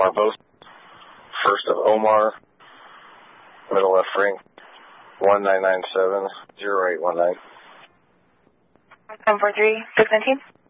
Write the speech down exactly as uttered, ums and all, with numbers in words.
Omar Post, first of Omar, middle left ring, one nine nine seven zero eight one nine. seven four three, six nineteen.